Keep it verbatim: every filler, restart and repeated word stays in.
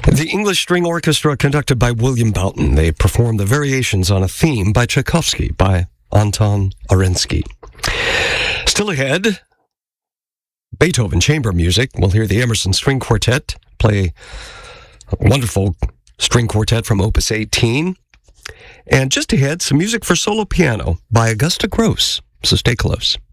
The English String Orchestra, conducted by William Boughton. They performed the variations on a theme by Tchaikovsky by Anton Arensky. Still ahead, Beethoven chamber music. We'll hear the Emerson String Quartet play a wonderful string quartet from Opus eighteen. And just ahead, some music for solo piano by Augusta Gross. So stay close.